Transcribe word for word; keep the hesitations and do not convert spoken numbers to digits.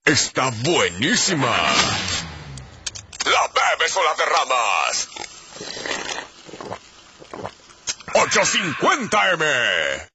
está buenísima. ¿La bebes o la derramas? ocho cincuenta eme.